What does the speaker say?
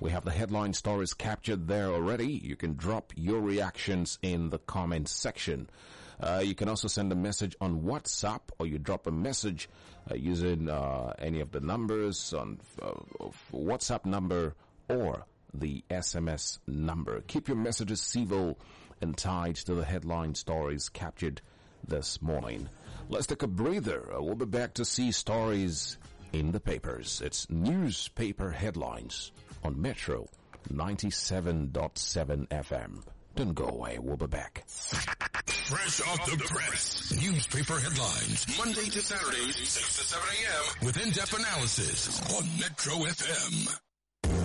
We have the headline stories captured there already. You can drop your reactions in the comments section. You can also send a message on WhatsApp, or you drop a message using any of the numbers on WhatsApp number or the SMS number. Keep your messages civil and tied to the headline stories captured this morning. Let's take a breather. We'll be back to see stories in the papers. It's newspaper headlines on Metro 97.7 FM. Don't go away. We'll be back. Fresh off the press. Newspaper headlines. Monday to Saturday, 6 to 7 a.m. with in-depth analysis on Metro FM.